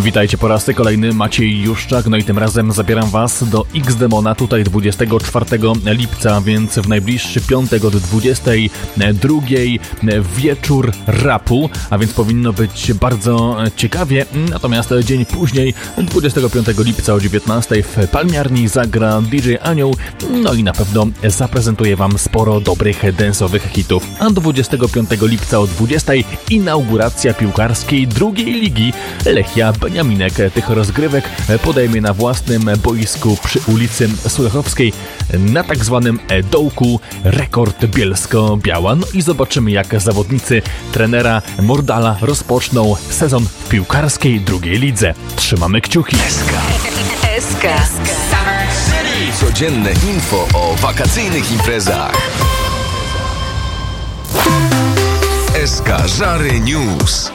Witajcie po raz kolejny, Maciej Juszczak, no i tym razem zabieram Was do X-Demona, tutaj 24 lipca, więc w najbliższy piątek od 22 wieczór rapu, a więc powinno być bardzo ciekawie, natomiast dzień później, 25 lipca o 19 w Palmiarni zagra DJ Anioł, no i na pewno zaprezentuje Wam sporo dobrych dance'owych hitów, a 25 lipca o 20 inauguracja piłkarskiej drugiej ligi. Lechia Beniaminek tych rozgrywek podejmie na własnym boisku przy ulicy Sulechowskiej na tak zwanym dołku Rekord Bielsko-Biała. No i zobaczymy, jak zawodnicy trenera Mordala rozpoczną sezon w piłkarskiej drugiej lidze. Trzymamy kciuki. SK. Codzienne info o wakacyjnych imprezach. SK Żary News.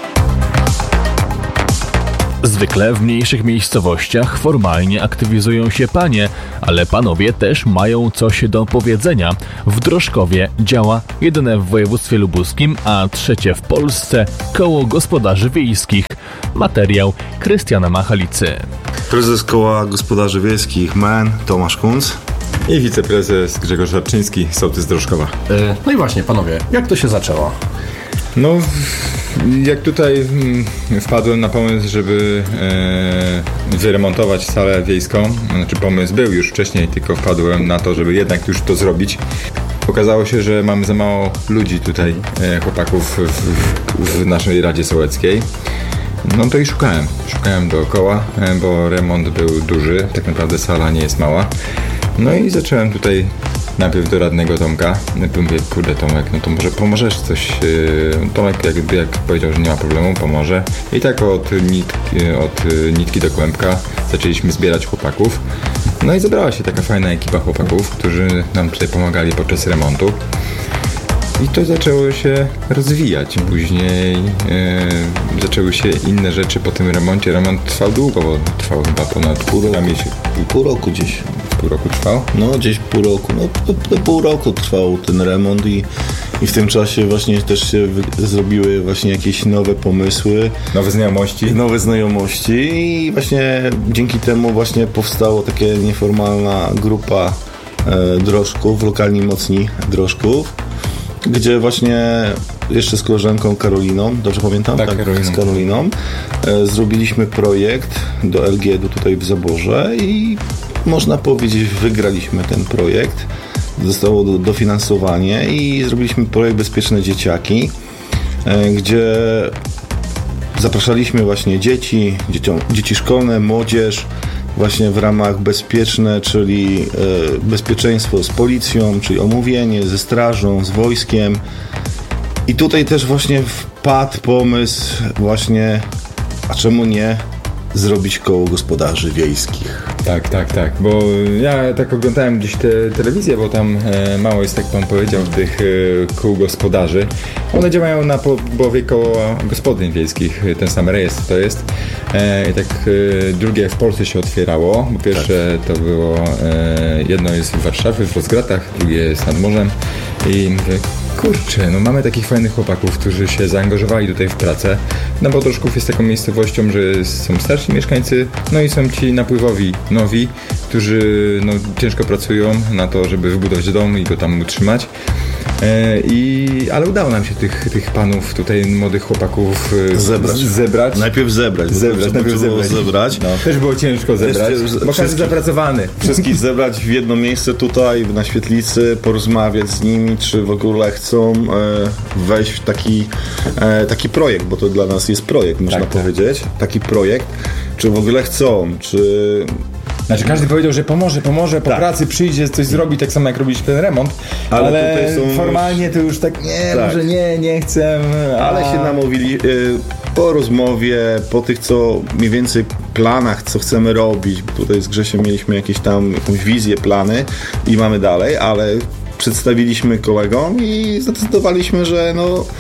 Zwykle w mniejszych miejscowościach formalnie aktywizują się panie, ale panowie też mają coś do powiedzenia. W Drożkowie działa jedyne w województwie lubuskim, a trzecie w Polsce koło gospodarzy wiejskich. Materiał Krystiana Machalicy. Prezes Koła Gospodarzy Wiejskich MEN Tomasz Kunc i wiceprezes Grzegorz Żabczyński, sołtys Drożkowa. No i właśnie, panowie, jak to się zaczęło? No, jak tutaj wpadłem na pomysł, żeby wyremontować salę wiejską, znaczy pomysł był już wcześniej, tylko wpadłem na to, żeby jednak już to zrobić. Okazało się, że mamy za mało ludzi tutaj, chłopaków w naszej Radzie Sołeckiej. No to i szukałem dookoła, bo remont był duży, tak naprawdę sala nie jest mała. No i zacząłem tutaj najpierw do radnego Tomka. Mówię, kurde Tomek, no to może pomożesz coś. Tomek jak powiedział, że nie ma problemu, pomoże. I tak od nitki do kłębka zaczęliśmy zbierać chłopaków. No i zebrała się taka fajna ekipa chłopaków, którzy nam tutaj pomagali podczas remontu. I to zaczęło się rozwijać. Później zaczęły się inne rzeczy po tym remoncie. Remont trwał długo, bo trwał chyba ponad pół roku gdzieś. Pół roku trwał? No gdzieś pół roku. No do pół roku trwał ten remont i w tym czasie właśnie też się zrobiły właśnie jakieś nowe pomysły. Nowe znajomości i właśnie dzięki temu właśnie powstała taka nieformalna grupa drożków, lokalni mocni drożków, gdzie właśnie jeszcze z koleżanką Karoliną, dobrze pamiętam? Tak, z Karoliną zrobiliśmy projekt do LGD-u tutaj w Zaborze i można powiedzieć, wygraliśmy ten projekt. Zostało dofinansowanie i zrobiliśmy projekt Bezpieczne Dzieciaki, gdzie zapraszaliśmy właśnie dzieci szkolne, młodzież, właśnie w ramach bezpieczne, czyli bezpieczeństwo z policją, czyli omówienie ze strażą, z wojskiem. I tutaj też właśnie wpadł pomysł właśnie, a czemu nie zrobić koło gospodarzy wiejskich. Tak, bo ja tak oglądałem gdzieś telewizję, bo tam mało jest, jak pan powiedział, tych kół gospodarzy. One działają na połowie koła gospodyń wiejskich, ten sam rejestr to jest. I tak drugie w Polsce się otwierało, bo pierwsze to było, jedno jest w Warszawie, w Rozgratach, drugie jest nad morzem i mówię, kurczę, no mamy takich fajnych chłopaków, którzy się zaangażowali tutaj w pracę. No bo Drożków jest taką miejscowością, że są starsi mieszkańcy, no i są ci napływowi, nowi, którzy no, ciężko pracują na to, żeby wybudować dom i go tam utrzymać. Ale udało nam się tych panów tutaj, młodych chłopaków zebrać. Najpierw zebrać. No, też było ciężko zebrać, bo każdy zapracowany. Wszystkich zebrać w jedno miejsce tutaj, na świetlicy, porozmawiać z nimi, czy w ogóle chcą wejść w taki projekt, bo to dla nas jest projekt, można powiedzieć. Taki projekt, czy w ogóle chcą, czy... Znaczy każdy powiedział, że pomoże, po pracy przyjdzie, coś zrobi, tak samo jak robiliśmy ten remont, ale formalnie to już tak, może nie chcę. Ale się namówili po rozmowie, po tych co mniej więcej planach, co chcemy robić, bo tutaj z Grzesiem mieliśmy jakąś wizję, plany i mamy dalej, ale przedstawiliśmy kolegom i zdecydowaliśmy, że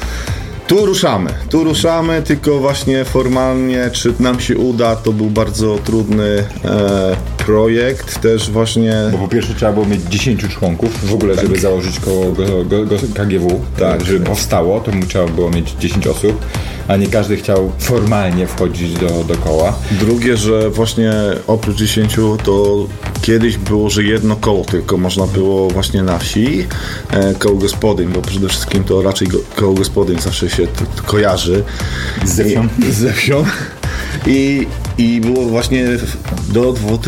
tu ruszamy, tylko właśnie formalnie, czy nam się uda, to był bardzo trudny projekt, też właśnie... Bo po pierwsze trzeba było mieć 10 członków w ogóle, żeby założyć koło KGW, żeby powstało, to trzeba było mieć 10 osób. a nie każdy chciał formalnie wchodzić do koła. Drugie, że właśnie oprócz 10 to kiedyś było, że jedno koło tylko można było właśnie na wsi, koło gospodyń, bo przede wszystkim to raczej koło gospodyń zawsze się kojarzy ze wsią. I było właśnie do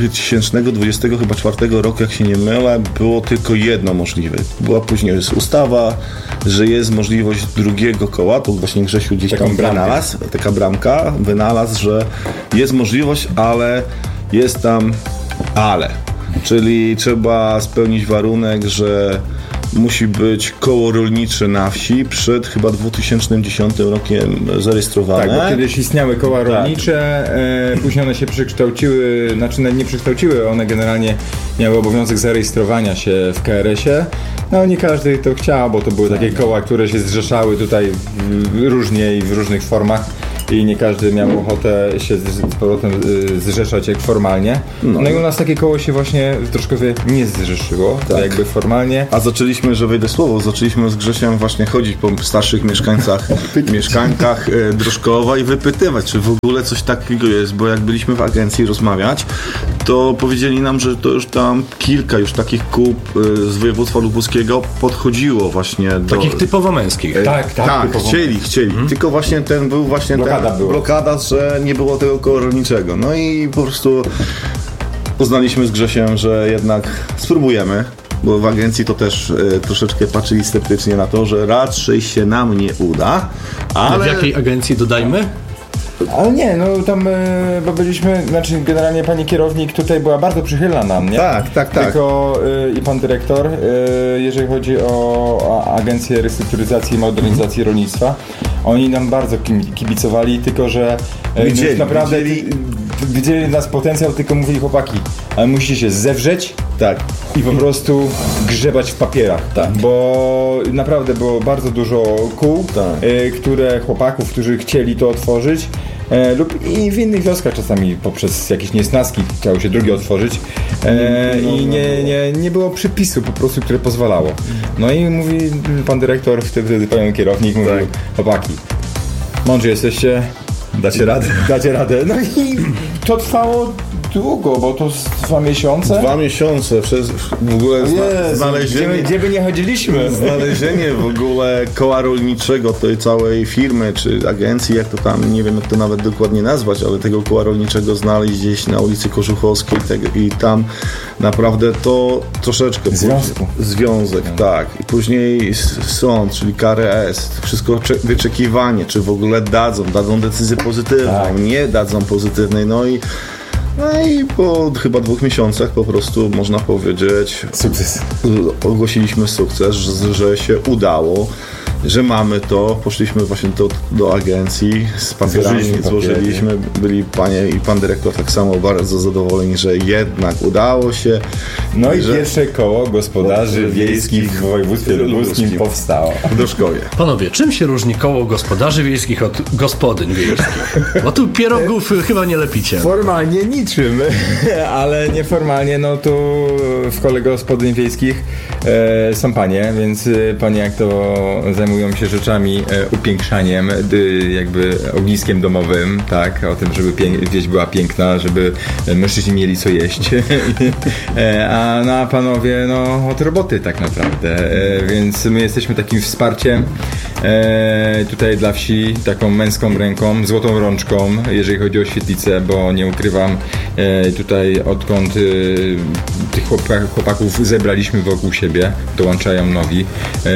2024 roku, jak się nie mylę, było tylko jedno możliwe. Była później ustawa, że jest możliwość drugiego koła, to właśnie Grzesiu gdzieś tam wynalazł, taka bramka, wynalazł, że jest możliwość, ale jest tam ale. Czyli trzeba spełnić warunek, że musi być koło rolnicze na wsi przed chyba 2010 rokiem zarejestrowane. Tak, bo kiedyś istniały koła rolnicze, później one się przekształciły, znaczy nie przekształciły, one generalnie miały obowiązek zarejestrowania się w KRS-ie. No nie każdy to chciał, bo to były takie koła, które się zrzeszały tutaj różnie i w różnych formach. I nie każdy miał ochotę się z powrotem zrzeszać jak formalnie. No i u nas takie koło się właśnie w Drożkowie nie zrzeszyło, jakby formalnie. A zaczęliśmy, że wejdę słowo, zaczęliśmy z Grzesiem właśnie chodzić po starszych mieszkankach Drożkowa i wypytywać, czy w ogóle coś takiego jest, bo jak byliśmy w agencji rozmawiać, to powiedzieli nam, że to już tam kilka już takich kół z województwa lubuskiego podchodziło właśnie do... Takich typowo męskich. Tak, chcieli. Tylko właśnie ten był właśnie blokada, że nie było tego koła rolniczego. No i po prostu uznaliśmy z Grzesiem, że jednak spróbujemy, bo w agencji to też troszeczkę patrzyli sceptycznie na to, że raczej się nam nie uda. Ale... W jakiej agencji dodajmy? Ale nie, no tam, bo byliśmy, znaczy generalnie pani kierownik tutaj była bardzo przychylna nam, nie? Tak. Tylko i pan dyrektor, jeżeli chodzi o Agencję Restrukturyzacji i Modernizacji Rolnictwa, oni nam bardzo kibicowali, tylko że naprawdę widzieli w nas potencjał, tylko mówili: chłopaki, ale musicie się zewrzeć i po prostu grzebać w papierach, bo naprawdę było bardzo dużo kół, chłopaków, którzy chcieli to otworzyć, lub i w innych wioskach czasami poprzez jakieś niesnaski chciało się drugie otworzyć i nie było przepisu po prostu, które pozwalało. No i mówi pan dyrektor, wtedy pan kierownik mówił: chłopaki, mądrzy jesteście, dacie radę. No i to trwało długo, bo to 2 miesiące. 2 miesiące przez w ogóle znalezienie. Gdzie by nie chodziliśmy? Znalezienie w ogóle koła rolniczego tej całej firmy czy agencji, jak to tam, nie wiem jak to nawet dokładnie nazwać, ale tego koła rolniczego znaleźć gdzieś na ulicy Kożuchowskiej i tam naprawdę to troszeczkę związek, tak. I później sąd, czyli KRS, wszystko wyczekiwanie, czy w ogóle dadzą decyzję pozytywną, nie dadzą pozytywnej, no i po chyba 2 miesiącach po prostu można powiedzieć sukces. Ogłosiliśmy sukces, że się udało, że mamy to. Poszliśmy właśnie do agencji z papierami, złożyliśmy. Byli panie i pan dyrektor tak samo bardzo zadowoleni, że jednak udało się. No i pierwsze koło gospodarzy wiejskich w województwie lubuskim powstało. W Drożkowie. Panowie, czym się różni koło gospodarzy wiejskich od gospodyń wiejskich? Bo tu pierogów chyba nie lepicie. Formalnie niczym, ale nieformalnie, no tu w kole gospodyń wiejskich są panie, więc panie jak to zajmują się rzeczami, upiększaniem, jakby ogniskiem domowym, tak, o tym, żeby wieś była piękna, żeby mężczyźni mieli co jeść, a panowie, no, od roboty tak naprawdę, więc my jesteśmy takim wsparciem tutaj dla wsi, taką męską ręką, złotą rączką, jeżeli chodzi o świetlicę, bo nie ukrywam, tutaj odkąd tych chłopaków zebraliśmy wokół siebie, dołączają nowi,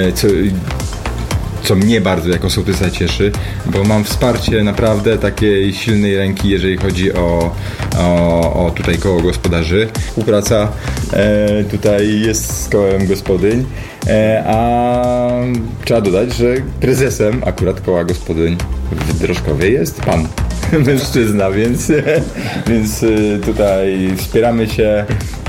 co mnie bardzo jako sołtysa cieszy, bo mam wsparcie naprawdę takiej silnej ręki, jeżeli chodzi o tutaj koło gospodarzy. Współpraca tutaj jest z kołem gospodyń, a trzeba dodać, że prezesem akurat koła gospodyń w Drożkowie jest pan mężczyzna, więc tutaj wspieramy się,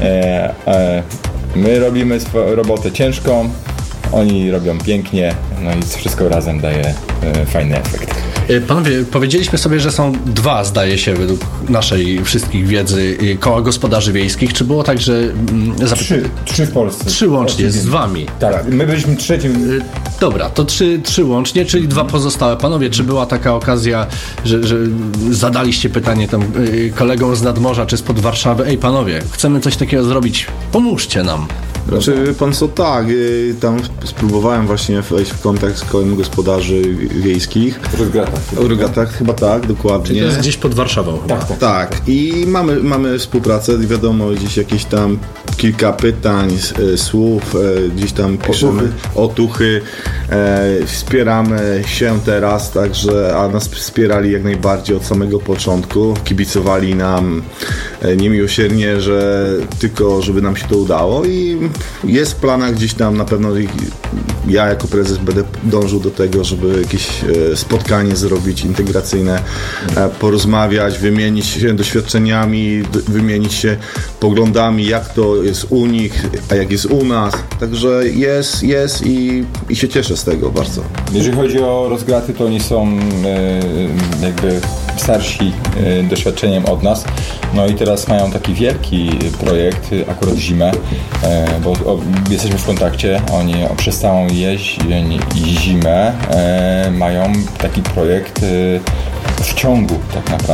my robimy robotę ciężką, oni robią pięknie, no i wszystko razem daje fajny efekt. Panowie, powiedzieliśmy sobie, że są dwa, zdaje się, według naszej wszystkich wiedzy, koła gospodarzy wiejskich. Czy było tak, że... Trzy w Polsce. 3 łącznie z wami. Tak, my byliśmy trzecim. Dobra, to 3 łącznie, czyli 2 pozostałe. Panowie, czy była taka okazja, że zadaliście pytanie tam kolegom z nadmorza czy spod Warszawy: ej panowie, chcemy coś takiego zrobić, pomóżcie nam. Znaczy, pan co, tak, tam spróbowałem właśnie wejść w kontakt z kołem gospodarzy wiejskich. W Rogatach chyba tak, dokładnie. To jest gdzieś pod Warszawą chyba. Tak, i mamy współpracę, wiadomo, gdzieś jakieś tam kilka pytań, słów, gdzieś tam piszemy otuchy, wspieramy się teraz, także, a nas wspierali jak najbardziej od samego początku, kibicowali nam niemiłosiernie, że tylko żeby nam się to udało i jest w planach gdzieś tam na pewno. Ja jako prezes będę dążył do tego, żeby jakieś spotkanie zrobić integracyjne, porozmawiać, wymienić się doświadczeniami, wymienić się poglądami, jak to jest u nich, a jak jest u nas. Także jest i się cieszę z tego bardzo. Jeżeli chodzi o rozgraty, to oni są jakby starsi doświadczeniem od nas. No i teraz mają taki wielki projekt, akurat w zimę, bo jesteśmy w kontakcie, oni przez całą jesień i zimę mają taki projekt w ciągu tak naprawdę.